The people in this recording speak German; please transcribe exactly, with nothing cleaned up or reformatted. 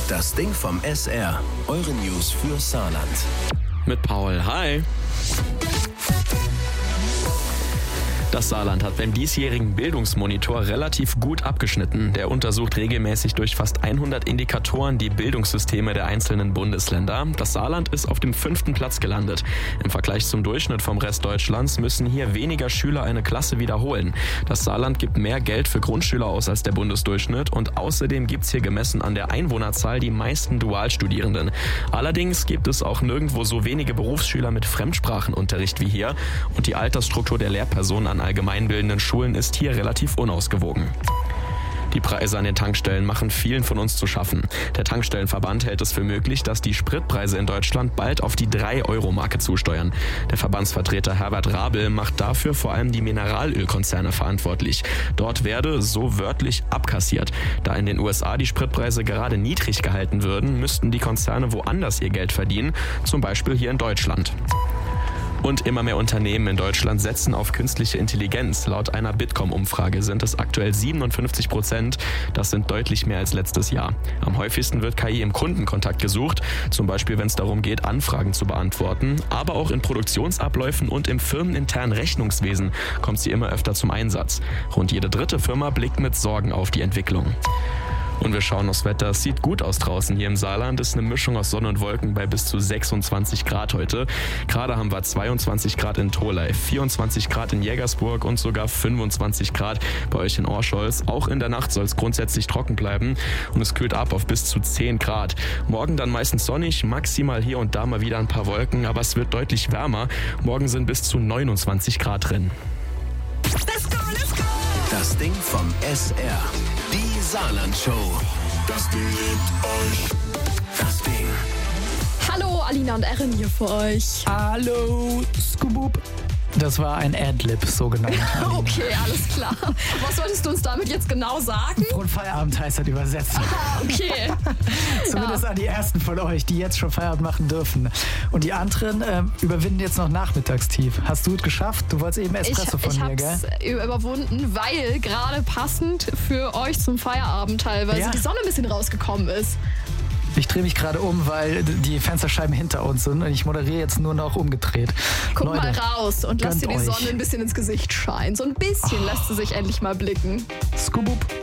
Das Ding vom S R. Eure News für Saarland. Mit Paul. Hi. Das Saarland hat beim diesjährigen Bildungsmonitor relativ gut abgeschnitten. Der untersucht regelmäßig durch fast hundert Indikatoren die Bildungssysteme der einzelnen Bundesländer. Das Saarland ist auf dem fünften Platz gelandet. Im Vergleich zum Durchschnitt vom Rest Deutschlands müssen hier weniger Schüler eine Klasse wiederholen. Das Saarland gibt mehr Geld für Grundschüler aus als der Bundesdurchschnitt und außerdem gibt's hier gemessen an der Einwohnerzahl die meisten Dualstudierenden. Allerdings gibt es auch nirgendwo so wenige Berufsschüler mit Fremdsprachenunterricht wie hier und die Altersstruktur der Lehrpersonen an allgemeinbildenden Schulen ist hier relativ unausgewogen. Die Preise an den Tankstellen machen vielen von uns zu schaffen. Der Tankstellenverband hält es für möglich, dass die Spritpreise in Deutschland bald auf die drei Euro Marke zusteuern. Der Verbandsvertreter Herbert Rabel macht dafür vor allem die Mineralölkonzerne verantwortlich. Dort werde, so wörtlich, abkassiert. Da in den U S A die Spritpreise gerade niedrig gehalten würden, müssten die Konzerne woanders ihr Geld verdienen, zum Beispiel hier in Deutschland. Und immer mehr Unternehmen in Deutschland setzen auf künstliche Intelligenz. Laut einer Bitkom-Umfrage sind es aktuell siebenundfünfzig Prozent. Das sind deutlich mehr als letztes Jahr. Am häufigsten wird K I im Kundenkontakt gesucht, zum Beispiel wenn es darum geht, Anfragen zu beantworten. Aber auch in Produktionsabläufen und im firmeninternen Rechnungswesen kommt sie immer öfter zum Einsatz. Rund jede dritte Firma blickt mit Sorgen auf die Entwicklung. Und wir schauen aufs Wetter. Es sieht gut aus draußen hier im Saarland. Es ist eine Mischung aus Sonne und Wolken bei bis zu sechsundzwanzig Grad heute. Gerade haben wir zweiundzwanzig Grad in Tholey, vierundzwanzig Grad in Jägersburg und sogar fünfundzwanzig Grad bei euch in Orscholz. Auch in der Nacht soll es grundsätzlich trocken bleiben und es kühlt ab auf bis zu zehn Grad. Morgen dann meistens sonnig, maximal hier und da mal wieder ein paar Wolken, aber es wird deutlich wärmer. Morgen sind bis zu neunundzwanzig Grad drin. Let's go, let's go! Das Ding vom S R. Die Saarland-Show. Das Ding liebt euch. Das Ding. Hallo, Alina und Erin hier für euch. Hallo, Skubub. Das war ein Adlib, so genannt. Okay, alles klar. Was solltest du uns damit jetzt genau sagen? Frohen Feierabend heißt das übersetzt. Ah, okay. Zumindest Ja. an die ersten von euch, die jetzt schon Feierabend machen dürfen. Und die anderen äh, überwinden jetzt noch Nachmittagstief. Hast du es geschafft? Du wolltest eben Espresso ich, von ich mir, gell? hab's überwunden, weil gerade passend für euch zum Feierabend teilweise Ja. die Sonne ein bisschen rausgekommen ist. Ich drehe mich gerade um, weil die Fensterscheiben hinter uns sind und ich moderiere jetzt nur noch umgedreht. Guck Leute, mal raus und lass dir gönnt die euch. Sonne ein bisschen ins Gesicht scheinen. So ein bisschen lässt sie sich endlich mal blicken. Skubub.